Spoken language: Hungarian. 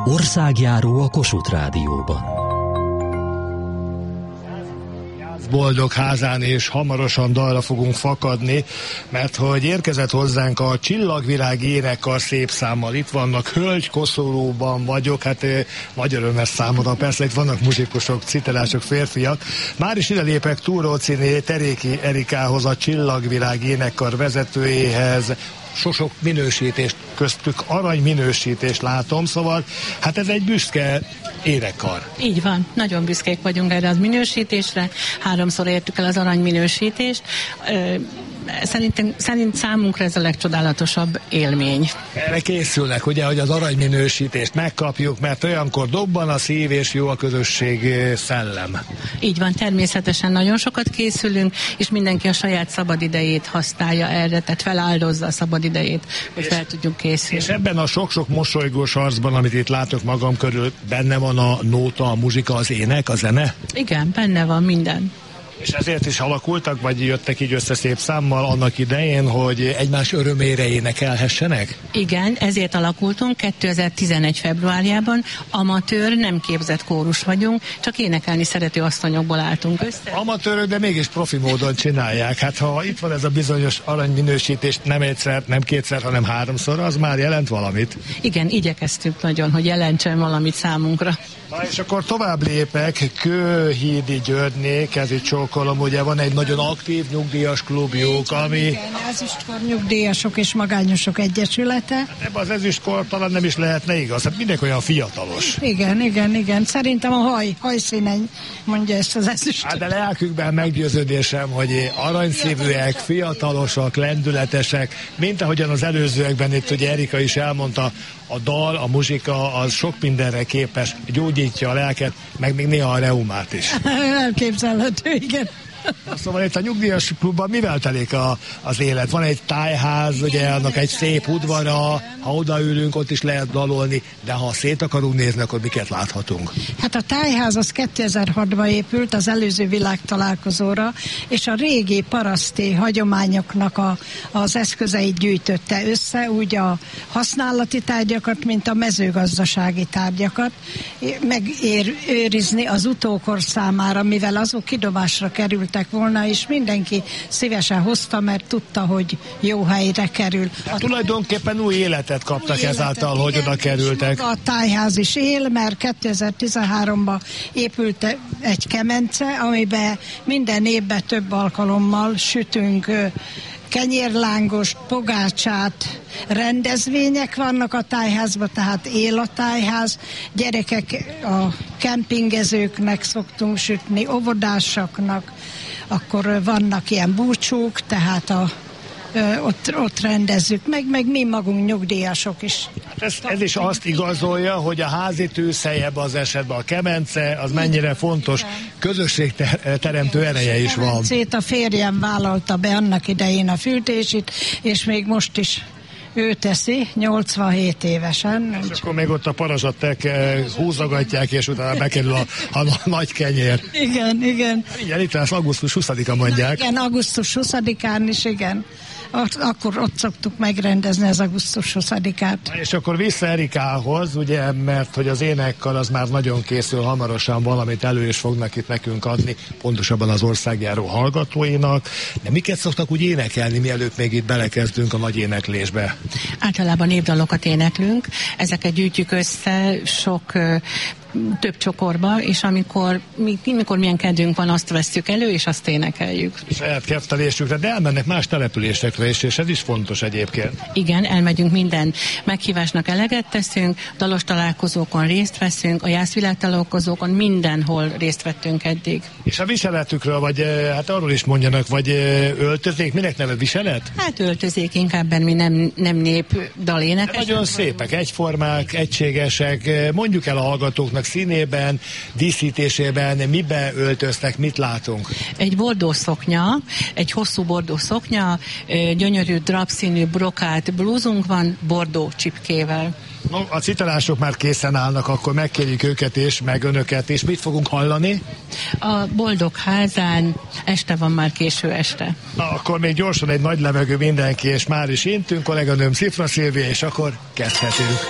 Országjáró a Kossuth Rádióban. Boldog házán és hamarosan dalra fogunk fakadni, mert hogy érkezett hozzánk a Csillagvirág énekkar szép számmal. Itt vannak, Hölgy Koszorúban vagyok, hát nagy öröm ez számomra, persze itt vannak muzsikusok, citerások, férfiak. Már is ide lépek Túróciné Teréki Erikához, a Csillagvirág énekkar vezetőjéhez. Sok minősítést, köztük arany minősítést látom, szóval hát ez egy büszke énekkar. Így van, nagyon büszkék vagyunk erre az minősítésre, 3-szor értük el az arany minősítést. Szerint számunkra ez a legcsodálatosabb élmény. Erre készülnek, ugye, hogy az arany minősítést megkapjuk, mert olyankor dobban a szív és jó a közösség szellem. Így van, természetesen nagyon sokat készülünk, és mindenki a saját szabadidejét használja erre, tehát feláldozza a szabadidejét, hogy fel tudjunk készülni. És ebben a sok-sok mosolygós arcban, amit itt látok magam körül, benne van a nóta, a muzsika, az ének, a zene? Igen, benne van minden. És ezért is alakultak, vagy jöttek így össze szép számmal annak idején, hogy egymás örömére énekelhessenek? Igen, ezért alakultunk 2011. februárjában. Amatőr, nem képzett kórus vagyunk, csak énekelni szerető asszonyokból álltunk össze. Amatőrök, de mégis profi módon csinálják. Hát ha itt van ez a bizonyos aranyminősítés nem egyszer, nem kétszer, hanem 3-szor, az már jelent valamit. Igen, igyekeztünk nagyon, hogy jelentsen valamit számunkra. Na és akkor tovább lépek, Kőhídi Györgynék, ez itt csókolom, ugye van egy nagyon aktív nyugdíjas klubjuk, ami... Igen, ezüstkor nyugdíjasok és magányosok egyesülete. Hát ebben az ezüstkor talán nem is lehetne igaz, hát mindenki olyan fiatalos. Igen. Szerintem a hajszínen mondja ezt az ezüstöt. Hát de lelkükben meggyőződésem, hogy aranyszívűek, fiatalosak, lendületesek, mint ahogyan az előzőekben itt ugye Erika is elmondta, a dal, a muzsika az sok mindenre képes, gyógyítja a lelket, meg még néha a reumát is. Elképzelhető, igen. Szóval itt a nyugdíjas klubban mivel telik az élet? Van egy tájház, ugye annak egy szép udvara, ha odaülünk, ott is lehet dalolni, de ha szét akarunk nézni, akkor miket láthatunk? Hát a tájház az 2006-ban épült az előző világtalálkozóra, és a régi paraszti hagyományoknak az eszközeit gyűjtötte össze, úgy a használati tárgyakat, mint a mezőgazdasági tárgyakat, megőrizni az utókor számára, mivel azok kidobásra kerültek volna, és mindenki szívesen hozta, mert tudta, hogy jó helyre kerül. Tulajdonképpen új életet kaptak ezáltal, hogy oda kerültek. A tájház is él, mert 2013-ban épült egy kemence, amiben minden évben több alkalommal sütünk kenyérlángost, pogácsát, rendezvények vannak a tájházban, tehát él a tájház. Gyerekek, a kempingezőknek szoktunk sütni, óvodásoknak, akkor vannak ilyen búcsúk, tehát ott rendezzük meg mi magunk nyugdíjasok is. Ez is azt igazolja, hogy a házi tűzhely ebben az esetben a kemence, az mennyire fontos, közösségteremtő ereje is van. A férjem vállalta be annak idején a fűtését, és még most is ő teszi, 87 évesen. És akkor még ott a parazsattek húzogatják, és utána bekerül a nagy kenyér. Igen. Igen, itt lesz augusztus 20-a mondják. Igen, augusztus 20-án is, igen. Akkor ott szoktuk megrendezni az augusztus 20-át. És akkor vissza Erikához, ugye, mert hogy az énekkar az már nagyon készül, hamarosan valamit elő is fognak itt nekünk adni, pontosabban az országjáró hallgatóinak. De miket szoktak úgy énekelni, mielőtt még itt belekezdünk a nagy éneklésbe? Általában népdalokat éneklünk, ezeket gyűjtjük össze több csokorba, és amikor milyen kedvünk van, azt vesszük elő, és azt énekeljük. Saját kedvelésükre, de elmennek más településekre is, és ez is fontos egyébként. Igen, elmegyünk, minden meghívásnak eleget teszünk, dalos találkozókon részt veszünk, a jászvilág találkozókon mindenhol részt vettünk eddig. És a viseletükről, vagy hát arról is mondjanak, vagy öltözék, minek neve viselet? Hát öltözék, inkább mi nem nép dalénekes. Nagyon szépek, egyformák, egységesek, mondjuk el a hallgatóknak színében, díszítésében, mibe öltöztek, mit látunk? Egy bordó szoknya, egy hosszú bordó szoknya, gyönyörű drapszínű brokát blúzunk van, bordó csipkével. No, a citálások már készen állnak, akkor megkérjük őket is, meg önöket is. Mit fogunk hallani? A Boldog házán este van, már késő este. Na, akkor még gyorsan egy nagy levegő mindenki, és már is intünk, kolléganőm Cifra Szilvia, és akkor kezdhetünk.